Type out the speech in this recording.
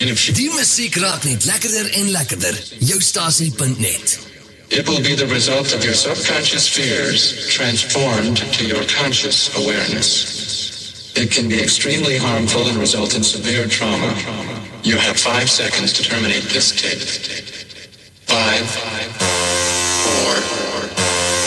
Die musiek raak net lekkerder en lekkerder. Joustasie.net. It will be the result of your subconscious fears transformed to your conscious awareness. It can be extremely harmful and result in severe trauma. You have 5 seconds to terminate this tape. 5, 4,